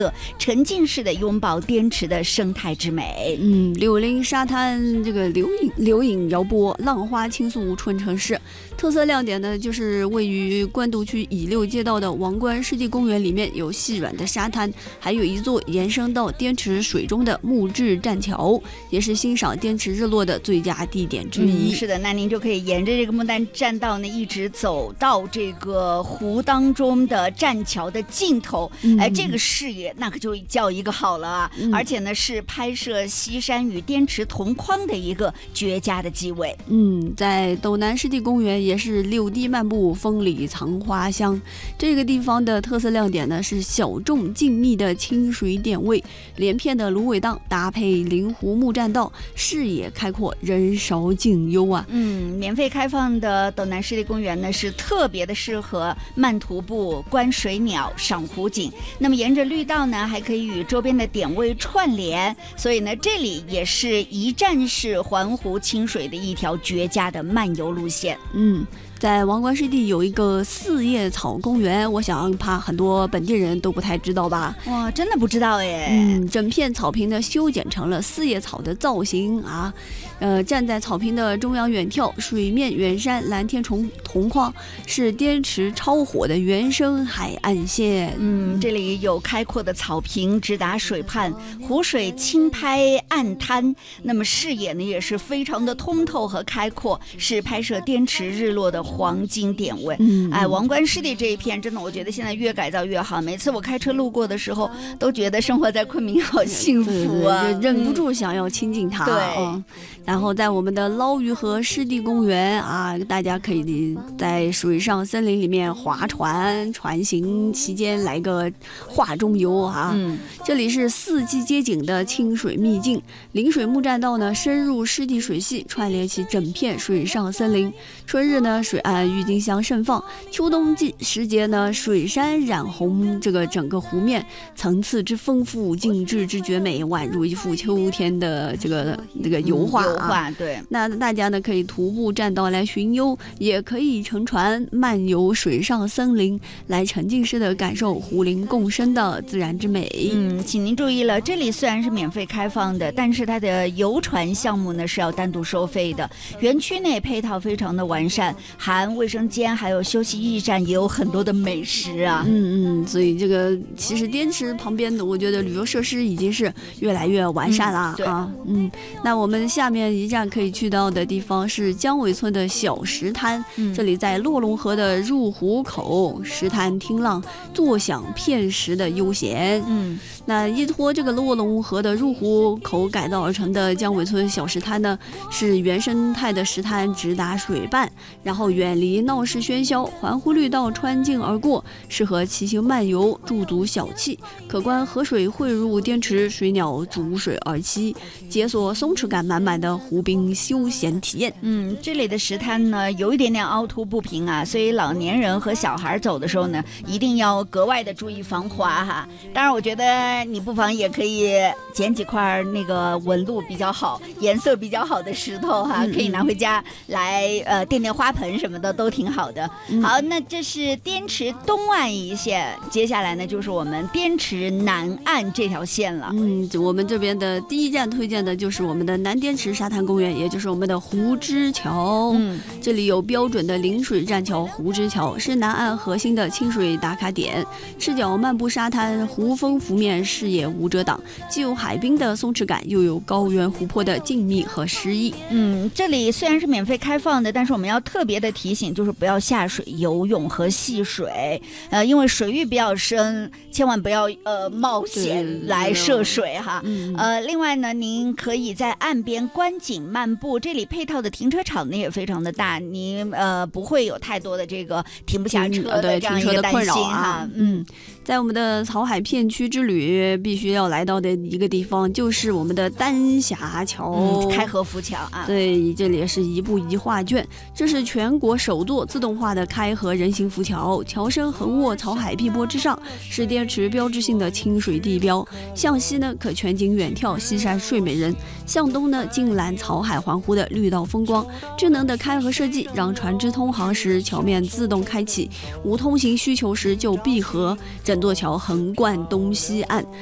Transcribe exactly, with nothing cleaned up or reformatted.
沉浸式的拥抱滇池的生态之美。 嗯，柳林沙滩这个流影流影摇波，浪花倾诉春城市。特色亮点呢，就是位于关渡区乙六街道的王冠湿地公园里面有细软的沙滩，还有一座延伸到滇池水中的木质栈桥，也是欣赏滇池日落的最佳地点之一。 嗯、是的，那您就可以沿着这个木栈栈道呢，一直走到这个湖当中的栈桥的尽头。嗯、哎，这个视野那可就叫一个好了啊！嗯、而且呢，是拍摄西山与滇池同框的一个绝佳的机位。 嗯，在斗南湿地公园也是六地漫步，风里藏花香。这个地方的特色亮点呢是小众静谧的清水点位，连片的芦苇荡搭配临湖木栈道，视野开阔，人少景幽啊。 嗯，免费开放的斗南湿地公园呢是特别的适合慢徒步、观水鸟、赏湖景。那么沿着绿道呢，还可以与周边的点位串联，所以呢，这里也是一站式环湖清水的一条绝佳的漫游路线。 嗯。在王冠湿地有一个四叶草公园，我想怕很多本地人都不太知道吧？ 哇，真的不知道耶！ 嗯，整片草坪呢修剪成了四叶草的造型啊，呃，站在草坪的中央远眺，水面远山蓝天重同框，是滇池超火的原生海岸线。 嗯，这里有开阔的草坪直达水畔，湖水轻拍岸滩，那么视野呢也是非常的通透和开阔，是拍摄滇池日落的黄金点位。嗯，哎，王冠湿地这一片真的，我觉得现在越改造越好。每次我开车路过的时候，都觉得生活在昆明好幸福啊， 对对对，忍不住想要亲近它。 对、 嗯，然后在我们的捞鱼河湿地公园啊，大家可以在水上森林里面划船，船行期间来个画中游啊。嗯，这里是四季街景的清水秘境，临水木栈道呢深入湿地水系，串联起整片水上森林。春日呢，水岸郁金香盛放，秋冬季时节呢，水杉染红这个整个湖面，层次之丰富，景致之绝美，宛如一幅秋天的这个这个油画啊。 油画，对。 那大家呢可以徒步栈道来寻幽，也可以乘船漫游水上森林，来沉浸式的感受湖林共生的自然之美。 嗯，请您注意了，这里虽然是免费开放的，但是它的游船项目呢是要单独收费的。园区内配套非常的完善，含卫生间，还有休息驿站，也有很多的美食啊。 嗯嗯，所以这个其实滇池旁边的，我觉得旅游设施已经是越来越完善了、嗯、啊。嗯，那我们下面一站可以去到的地方是姜尾村的小石滩，嗯、这里在洛龙河的入湖口，石滩听浪，坐享片时的悠闲。嗯，那依托这个洛龙河的入湖口改造而成的姜尾村小石滩呢，是原生态的石滩，直达水畔，然后远离闹市喧嚣，环湖绿道穿境而过，适合骑行漫游，驻足小憩，可观河水汇入滇池，水鸟逐水而栖，解锁松弛感满满的湖滨休闲体验。 嗯，这里的石滩呢有一点点凹凸不平啊，所以老年人和小孩走的时候呢，一定要格外的注意防滑哈。当然，我觉得你不妨也可以捡几块那个纹路比较好、颜色比较好的石头哈，可以拿回家来呃垫垫花盆什么的，都挺好的。嗯、好，那这是滇池东岸一线，接下来呢就是我们滇池南岸这条线了。 嗯，我们这边的第一站推荐的就是我们的南滇池沙滩公园，也就是我们的湖之桥。嗯，这里有标准的临水栈桥湖之桥，是南岸核心的清水打卡点。赤脚漫步沙滩，湖风拂面，视野无遮挡，既有海滨的松弛感，又有高原湖泊的静谧和诗意。 嗯，这里虽然是免费开放的，但是我们要特别的提醒，就是不要下水游泳和戏水，呃，因为水域比较深，千万不要呃冒险来涉水哈。嗯、呃，另外呢，您可以在岸边观景漫步，这里配套的停车场呢也非常的大，你呃不会有太多的这个停不下车的这样一个担心哈。 嗯，在我们的草海片区之旅，必须要来到的一个地方就是我们的丹霞桥、 嗯、开河浮桥啊。 对，这里是一步一画卷，这是全国首座自动化的开合人行浮桥，桥身横卧草海碧波之上，是滇池标志性的清水地标。向西呢，可全景远眺西山睡美人；向东呢，尽览草海环湖的绿道风光。智能的开合设计让船只通航时桥面自动开启，无通行需求时就闭合，整座桥横贯东西岸。